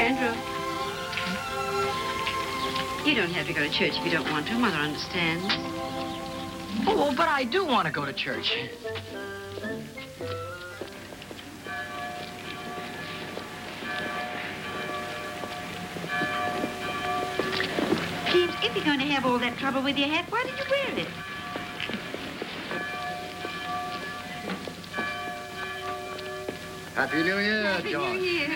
Andrew. You don't have to go to church if you don't want to. Mother understands. Oh, but I do want to go to church. James, if you're going to have all that trouble with your hat, why did you wear it? Happy New Year, Happy George. New Year.